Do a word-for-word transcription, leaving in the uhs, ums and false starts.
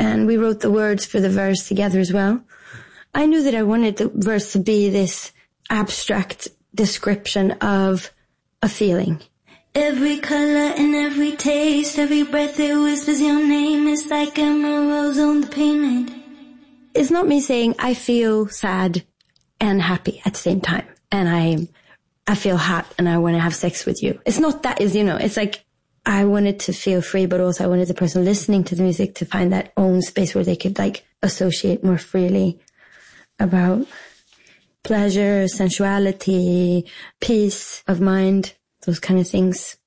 and we wrote the words for the verse together as well. I knew that I wanted the verse to be this abstract description of a feeling. Every color and every taste, every breath it whispers your name. It's like emeralds on the painted. It's not me saying I feel sad and happy at the same time. And I I feel hot and I want to have sex with you. It's not that, is, you know, it's like I wanted to feel free, but also I wanted the person listening to the music to find that own space where they could like associate more freely about pleasure, sensuality, peace of mind, those kind of things.